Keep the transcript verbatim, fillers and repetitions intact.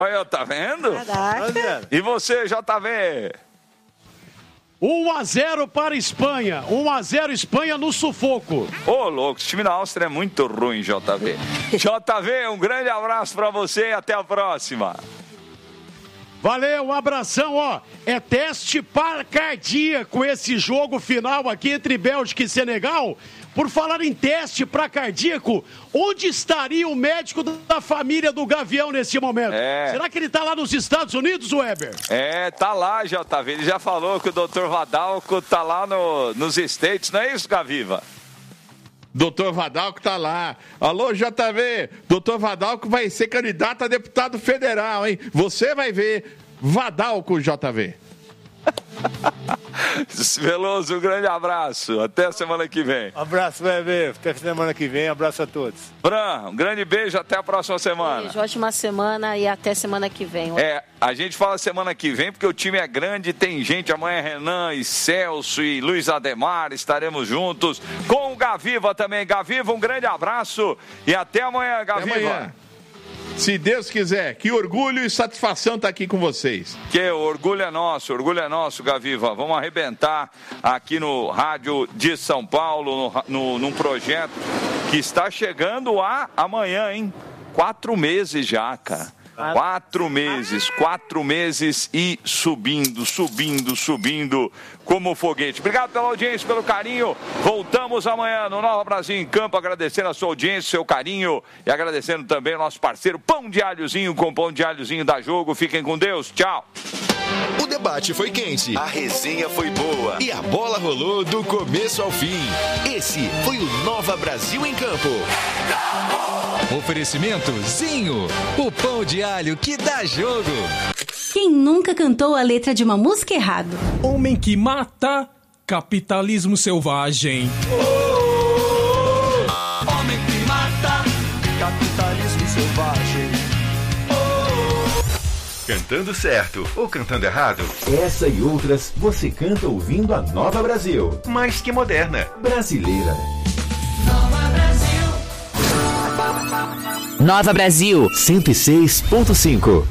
Olha, tá vendo? Caraca. E você, J V? um a zero para a Espanha. um a zero Espanha no sufoco. Ô, louco, esse time da Áustria é muito ruim, J V. J V, um grande abraço pra você e até a próxima. Valeu, um abração, ó. É teste para cardíaco esse jogo final aqui entre Bélgica e Senegal. Por falar em teste para cardíaco, onde estaria o médico da família do Gavião nesse momento? É. Será que ele tá lá nos Estados Unidos, Weber? É, tá lá, J V. Ele já falou que o doutor Vadalco tá lá no, nos States, não é isso, Gaviva? Doutor Vadalco tá lá. Alô, J V, doutor Vadalco vai ser candidato a deputado federal, hein? Você vai ver Vadalco, J V. Veloso, um grande abraço. Até a semana que vem. Abraço, bebê. Até semana que vem. Abraço a todos. Fran, um grande beijo. Até a próxima semana. Beijo, ótima semana e até semana que vem. É, a gente fala semana que vem porque o time é grande. Tem gente amanhã, Renan e Celso e Luiz Ademar. Estaremos juntos com o Gaviva também. Gaviva, um grande abraço e até amanhã, Gaviva. Até amanhã. Se Deus quiser, que orgulho e satisfação estar aqui com vocês. Que orgulho é nosso, orgulho é nosso, Gaviva. Vamos arrebentar aqui no Rádio de São Paulo, no, no, num projeto que está chegando a amanhã, hein? Quatro meses já, cara. Quatro meses, quatro meses e subindo, subindo, subindo como foguete. Obrigado pela audiência, pelo carinho. Voltamos amanhã no Nova Brasil em Campo, agradecendo a sua audiência, seu carinho e agradecendo também o nosso parceiro Pão de Alhozinho com Pão de Alhozinho da Jogo. Fiquem com Deus, tchau. O debate foi quente, a resenha foi boa e a bola rolou do começo ao fim. Esse foi o Nova Brasil em Campo. Oferecimento Zinho, o pão de alho que dá jogo. Quem nunca cantou a letra de uma música errado? Homem que mata, capitalismo selvagem. Oh, homem que mata, capitalismo selvagem. Cantando certo ou cantando errado? Essa e outras você canta ouvindo a Nova Brasil. Mais que moderna, brasileira. Nova Brasil. Nova Brasil cento e seis ponto cinco.